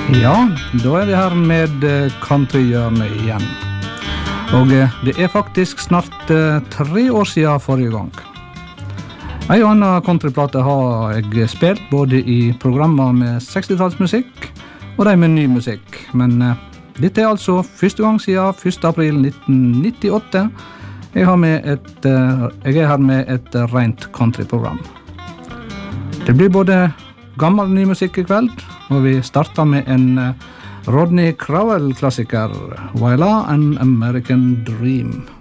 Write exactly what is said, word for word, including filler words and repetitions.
Ja, da er vi her med countryhjørnet igjen. Og det er faktisk snart tre år siden forrige gang. En og annen countryplate har jeg spilt både i programmer med sekstitallsmusikk og de med ny musikk. Men dette er altså første gang siden første april nitten nittiåtte. Jeg, har med et, jeg er her med et rent countryprogram. Det blir både gammel og ny musikk i kveld, og vi starter med en Rodney Crowell-klassiker, Waila, An American Dream.